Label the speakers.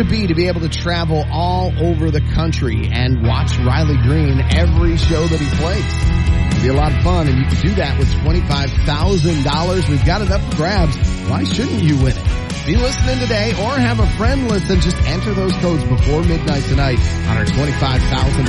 Speaker 1: would it be able to travel all over the country and watch Riley Green every show that he plays? It'd be a lot of fun, and you can do that with $25,000. We've got it up for grabs. Why shouldn't you win it? Be listening today or have a friend listen. Just enter those codes before midnight tonight on our $25,000